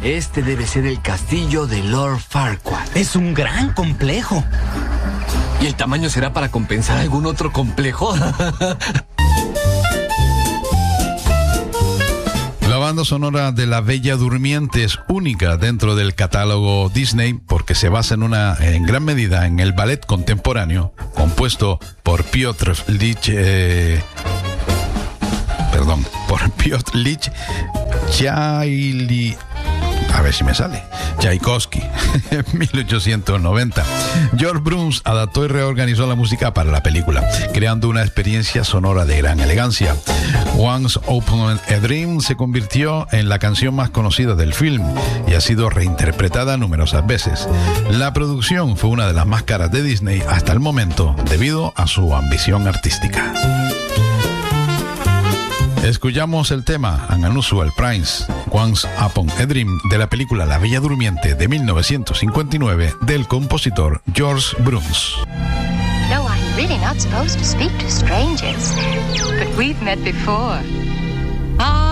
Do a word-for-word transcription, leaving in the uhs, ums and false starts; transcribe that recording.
Este debe ser el castillo de Lord Farquaad. Es un gran complejo. ¿Y el tamaño será para compensar algún otro complejo? La banda sonora de La Bella Durmiente es única dentro del catálogo Disney porque se basa en una en gran medida en el ballet contemporáneo compuesto por Piotr Lich eh, perdón por Piotr Lich Chaili a ver si me sale Tchaikovsky en mil ochocientos noventa. George Bruns adaptó y reorganizó la música para la película, creando una experiencia sonora de gran elegancia. Once Upon a Dream se convirtió en la canción más conocida del film y ha sido reinterpretada numerosas veces. La producción fue una de las más caras de Disney hasta el momento debido a su ambición artística. Escuchamos el tema An Unusual Prince, Once Upon a Dream, de la película La Bella Durmiente de mil novecientos cincuenta y nueve del compositor George Bruns. No, I'm really not supposed to speak to strangers, but we've met before. Ah.